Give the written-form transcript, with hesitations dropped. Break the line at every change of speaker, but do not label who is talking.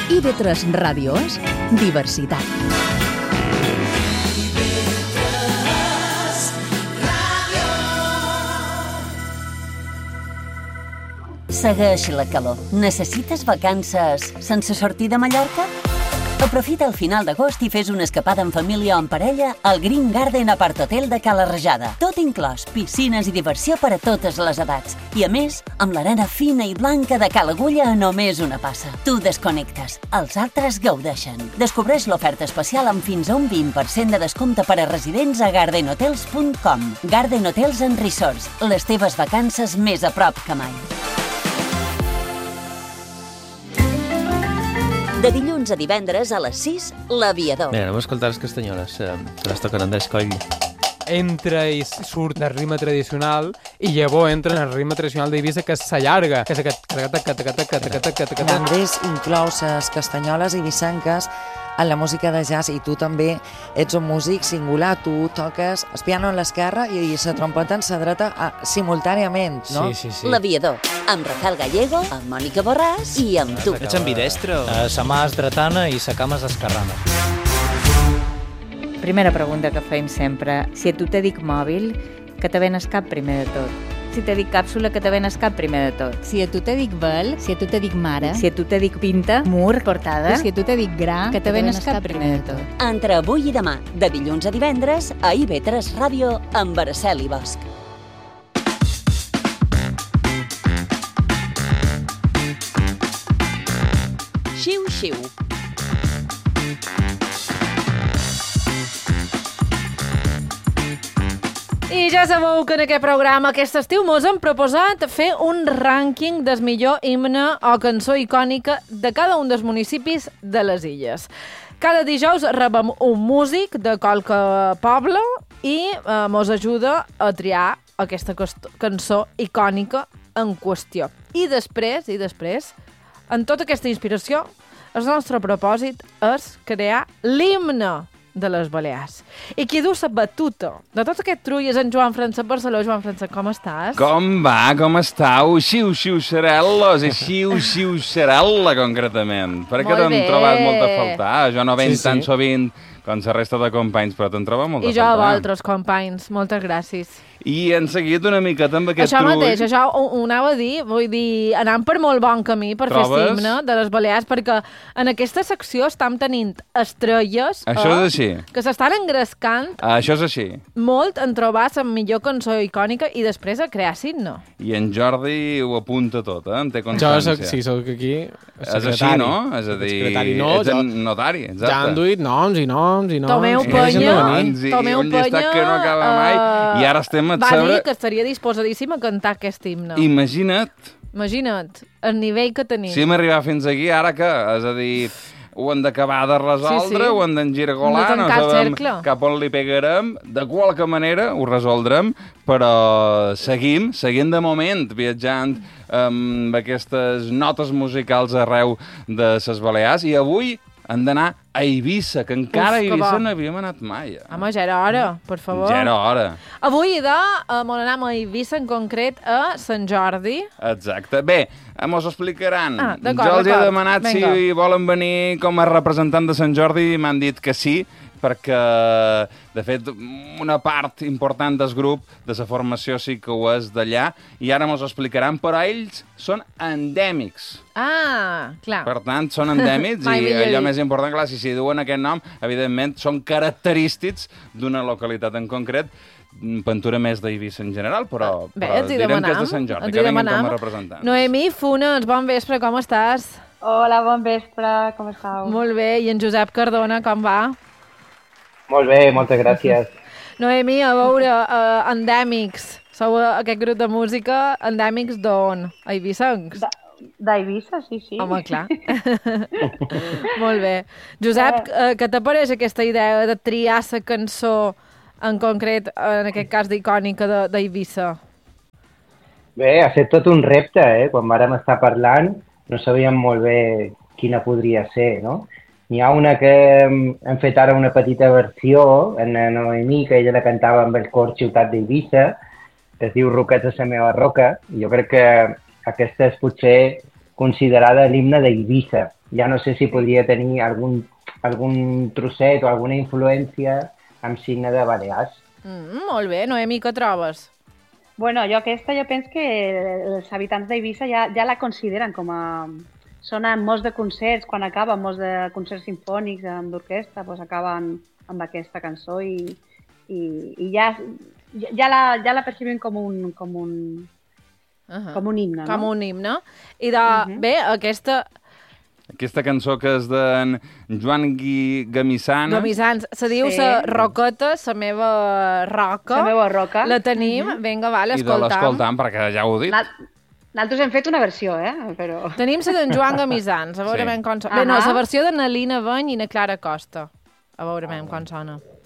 IB3 Ràdio és diversitat.
Segueix la calor. Necessites vacances sense sortir de Mallorca? Aprofita el final d'agost i fes una escapada en família o en parella al Green Garden Apart Hotel de Cala Rajada. Tot inclòs, piscines i diversió per a totes les edats. I a més, amb l'arena fina i blanca de Cala Agulla a només una passa. Tu desconnectes, els altres gaudeixen. Descobreix l'oferta especial amb fins a un 20% de descompte per a residents a gardenhotels.com. Garden Hotels and Resorts, les teves vacances més a prop que mai. De dilluns a divendres a les 6, l'Aviador.
Bé, anem a escoltar les castanyoles, que les toquen Andrés Coll.
Entra i surt del ritme tradicional i llavors entra en el ritme tradicional d'Eivissa, que s'allarga, que és aquest...
Andrés inclou les castanyoles eivissenques en la música de jazz i tu també ets un músic singular, tu toques el piano en l'esquerra i la trompeta en la dreta simultàniament, no?
Sí.
L'Aviador, amb Rafael Gallego, amb Mònica Borràs i amb tu.
Ets ambidestre?
Sa mà és dretana i sa cama és esquerrana.
Primera pregunta que fem sempre. Si a tu te dic mòbil, que te ven el cap primer de tot? Si te dic càpsula, que te ven el cap primer de tot?
Si a tu te dic vel, si a tu te dic mare,
Si a tu te dic pinta, mur, portada,
si a tu te dic gra,
que te ven el cap primer de tot?
Entre avui i demà, de dilluns a divendres, a IB3 Ràdio, amb Araceli Bosch. Xiu-xiu.
I ja sabeu que en aquest programa aquest estiu mos hem proposat fer un rànquing del millor himne o cançó icònica de cada un dels municipis de les illes. Cada dijous rebem un músic de qualque poble i mos ajuda a triar aquesta cançó icònica en qüestió. I després, en tota aquesta inspiració, el nostre propòsit és crear l'himne de les Balears. I qui du la batuta de tot aquest trull és en Joan Francesc Barceló. Joan Francesc, com estàs?
Com va? Com estàu? Xiu-xiu-xarel·los i xiu-xiu-xarel·la, concretament. Perquè
Molt
t'han
bé.
trobat molt a faltar. Jo no venc
Sí.
tan sovint com la resta de companys, però t'han trobat molt a
I jo a
faltar.
vosaltres, companys. Moltes gràcies.
I hem seguit una miqueta amb aquest
Això
trull.
mateix, això ho anava a dir, vull dir, anant per molt bon camí per fer
Trobes?
himne de les Balears, perquè en aquesta secció estem tenint estrelles
Això és així.
que s'estan engrescant
Això és així.
molt en trobar la millor cançó icònica i després a crear himne.
I en Jordi ho apunta tot, en té
Jo
constància.
soc aquí
És així, no? És a dir,
secretari, no,
ets el notari, exacte.
ja han duit noms i noms.
Tomeu
i
penya,
deixen de venir.
Noms i
Tomeu
un llistat
penya,
que no acaba mai. I ara estem a
va
saber...
dir que estaria disposadíssim a cantar aquest himne.
Imagina't,
Imagina't, el nivell que tenim.
si hem arribat fins aquí, ara què? És a dir, ho hem d'acabar de resoldre,
Sí.
ho hem d'engirgolar,
Hem de
no
tancar el
sabem
cercle.
cap on li pegarem, de qualque manera ho resoldrem, però seguim de moment viatjant amb aquestes notes musicals arreu de les Balears i avui hem d'anar a Eivissa, que encara a
que
Eivissa
bo.
no havíem anat mai.
Home, ja era hora, per favor.
Ja era hora.
Avui mos anem a Eivissa, en concret a Sant Jordi.
Exacte. Bé, mos ho explicaran.
Ah, d'acord,
Jo els he
d'acord.
demanat
Vinga.
si volen venir com a representant de Sant Jordi i m'han dit que sí, perquè, de fet, una part important del grup, de la formació, sí que ho és d'allà, i ara mos ho explicaran, però ells són endèmics.
Ah, clar.
Per tant, són endèmics
Mai
i
millor
allò
dit.
més important, clar, si s'hi duen aquest nom, evidentment, són característics d'una localitat en concret, pintura més d'Eivissa en general, però,
Bé,
però
ens hi
direm que és
demanam.
de Sant Jordi,
Ens
que
hi
vinguin com
demanam.
a representants.
Noemí Funes, bon vespre, com estàs?
Hola, bon vespre, com estàu?
Molt bé, i en Josep Cardona, com va?
Molt bé, moltes gràcies.
Noemí, a veure, endèmics. Sou aquest grup de música endèmics d'on? Eivissencs?
D'Eivissa, sí.
Home, clar. Molt bé. Josep, què t'apareix aquesta idea de triar la cançó en concret, en aquest cas d'icònica d'Eivissa?
Bé, ha estat tot un repte, Quan vàrem estar parlant no sabíem molt bé quina podria ser, no? N'hi ha una que hem fet ara una petita versió, en la Noemí, que ella la cantava amb el cor Ciutat d'Eivissa, que es diu Roquets a la meva roca, i jo crec que aquesta és potser considerada l'himne d'Eivissa. Ja no sé si podria tenir algun trosset o alguna influència amb signe de Balears.
Molt bé, Noemi, què trobes?
Bueno, jo penso que els habitants d'Eivissa ja la consideren com a... Sonen molts de concerts, quan acaben molts de concerts sinfònics amb d'orquestra, doncs acaben amb aquesta cançó i ja la percibim com un himne, no?
Com un himne. I bé,
aquesta cançó que és d'en Joan Gamissanes.
Gamissanes. Se diu la Roqueta, la meva roca.
La meva roca.
La tenim. Vinga, va, l'escoltam.
I de l'escoltam, perquè ja ho he dit.
Nosaltres hem fet una versió, però...
Tenim la d'en Joan Gamissanes, a veure com sona. Bé, no, la versió de na Lina Beny i na Clara Costa. A veure com sona.